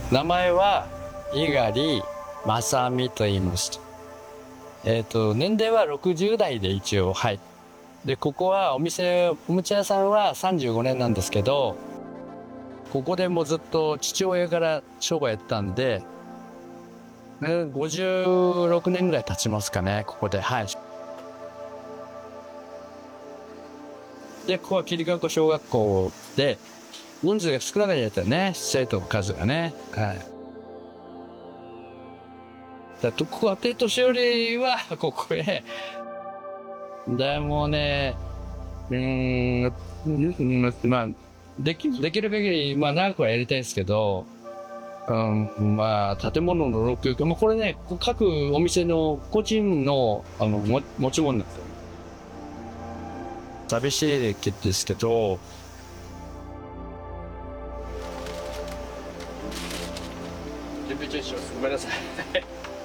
名前は猪狩正美と言います。年齢は60代で一応、はい。で、ここはおもちゃ屋さんは35年なんですけど、ここでもうずっと父親から商売やったんで、56年ぐらい経ちますかね、ここで。はい。で、ここは桐川湖小学校で、人数が少なかったよね、生徒の数がね。はい。ここは低年寄りは、ここへ、でもね、まあ、できる限り、まあ、長くはやりたいですけど、まあ、建物の老朽化、まあ、これね、各お店の個人の、持ち物なんですよ。寂しいですけど、準備中します。ごめんなさい。